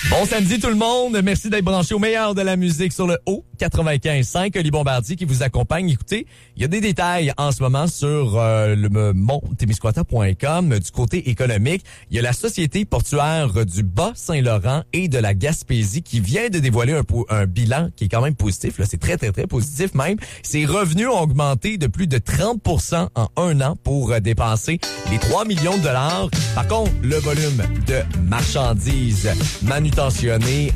Bon samedi tout le monde, merci d'être branché au meilleur de la musique sur le haut 95.5. Oli Bombardier qui vous accompagne. Écoutez, il y a des détails en ce moment sur le montémiscouata.com du côté économique. Il y a la Société portuaire du Bas-Saint-Laurent et de la Gaspésie qui vient de dévoiler un bilan qui est quand même positif. Là, c'est très, très, très positif même. Ses revenus ont augmenté de plus de 30% en un an pour dépasser les 3 millions de dollars. Par contre, le volume de marchandises manutentionnées